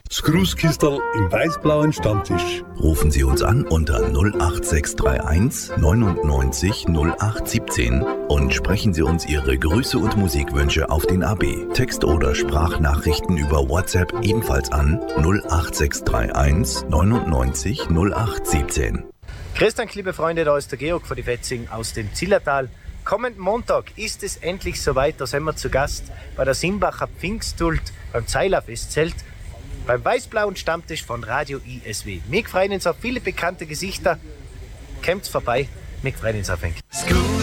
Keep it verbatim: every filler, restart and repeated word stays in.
Das Grußkistel im weiß-blauen Stammtisch. Rufen Sie uns an unter null acht sechs drei eins neunundneunzig null acht siebzehn und sprechen Sie uns Ihre Grüße und Musikwünsche auf den A B. Text- oder Sprachnachrichten über WhatsApp ebenfalls an null acht sechs drei eins neunundneunzig null acht siebzehn. Grüß Dank, liebe Freunde, da ist der Georg von die Fetzing aus dem Zillertal. Kommenden Montag ist es endlich soweit, da sind wir zu Gast bei der Simbacher Pfingsthult beim Zeilerfestzelt, beim weiß-blauen Stammtisch von Radio I S W. Wir freuen uns auf viele bekannte Gesichter. Kommt vorbei, wir freuen uns auf euch.